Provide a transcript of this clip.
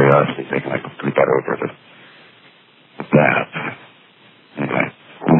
curiosity thinking I could tweet that over to